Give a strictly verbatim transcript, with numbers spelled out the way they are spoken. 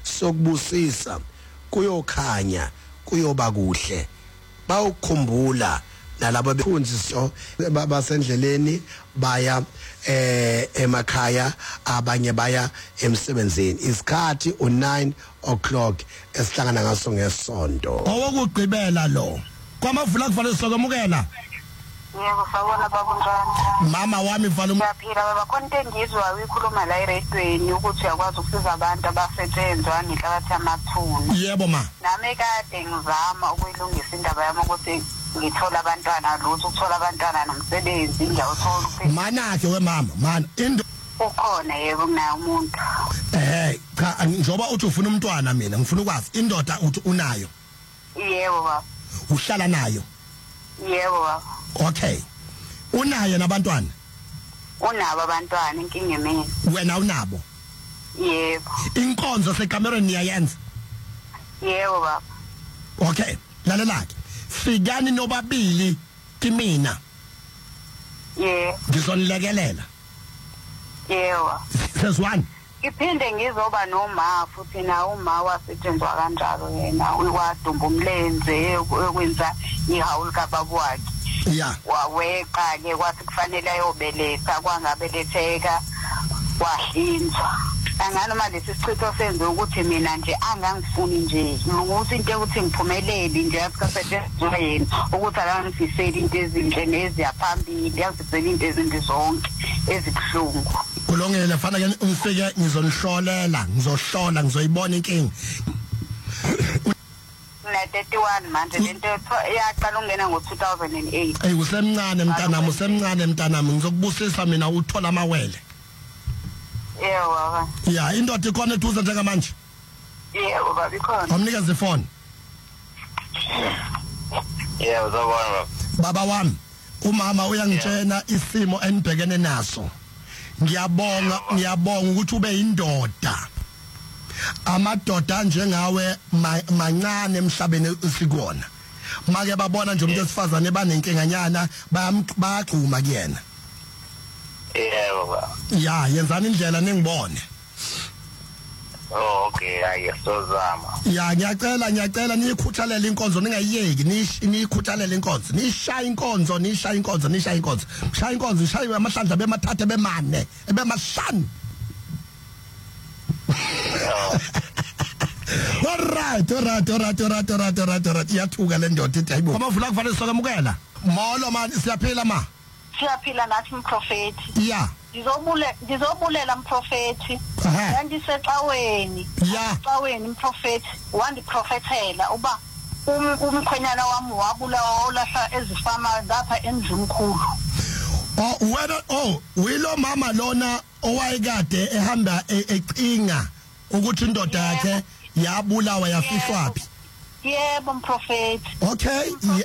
sokubusisa kuyokhanya kuyoba kuhle bawukhumbula nalabo bekhunziso basendleleni baya eh emakhaya abanye baya emsebenzini isikhathi u nine o'clock esihlangana ngaso ngesonto owokugqibela lo kwamavula kufanele sokwamukela. Yebo sawona babunjani mama wami vala uyaphila baba konke engizwa uyikhuluma la eradweni ukuthi uyakwazi ukusiza abantu abasetshenzwa ngenhlabathi yamathuna. Yebo ma nami kade ngizama ukuyilungisa indaba yami ukuthi ngithola abantwana lutho ukuthola abantwana nomsebenzi ngiyawuthola ukuthi mana ke we mama mana indo ukhona yebo kunayo umuntu eh cha njoba uthi ufuna umntwana mina ngifuna ukwazi indoda uthi unayo. Yebo baba uhlala nayo. Yebo baba okay unayo nabantwana unabo abantwana inkinga emini wena unabo. Yebo inkonzo sekamereni niyayenza. Yebo baba okay lalela ke fikani nobabili kimina. Yebo ngizonilekelela. Yebo sezwani iphinde ngizoba noma futhi na uma wasetshenzwa kanjalo yena uywadumba umlenze ukwenza ihawuli kababa wakhe. Yeah waweqa ke kwathi kufanele ayobeletha kwangabeletheka wahlinzwa anganoma lesi sichitho senze ukuthi mina nje angangifuni nje ukuthi into ukuthi ngiphumelele nje yasikasethenzwe yena ukuthi akangifiseli into ezinhle neziyaphambili yazifisela into ezinde zonke ezibhlungu. kulungile fanele ungifike ngizonihlolela ngizohlola ngizoyibona inkingi. na thirty-one manje lento yaqala ungena ngo two thousand eight. Hey usemncane mntanami usemncane mntanami ngizokubusisa mina uthola amawele. Yebo baba. Ya indoda ikhona eduze njengamanje. Yebo baba ikhona. Amnikeza ifoni. Yebo zabona baba wami umama uyangitshena isimo enibhekene naso. Ngiyabonga ngiyabonga ukuthi ube indoda. Amadoda njengawe mancane emhlabeni sikona. Make babona nje umuntu esifazane banenkinganyana bayagcuma kuyena. Yebo baba. Ya yenzani indlela ningibone. Oh okay ayesozama. Ya ngiyacela ngiyacela niyikhuthalele inkonzo ningayiyeki niyikhuthalele inkonzo nishaya inkonzo nishaya inkonzo nishaya inkonzo shaya inkonzo ishaya amahlandla bemathathe bemane ebemahlanu. Alright alright alright alright alright alright alright iyathuka le ndoda ithi hayibo amavula kufanele sokwamukela molo manje siyaphila ma siyaphila nathi umprofeti. Yeah ngizobule ngizobulela umprofeti ngisexaweni exaweni umprofeti wandiprofethela uba umkhwenyana wami wabulawa olahla ezifama lapha endlumkhulu. Oh wena oh wilo mama lona owayekade ehamba ecinga ukuthi indoda yakhe yabulawa yafihlwa phi. Yebo umprofeti. Okay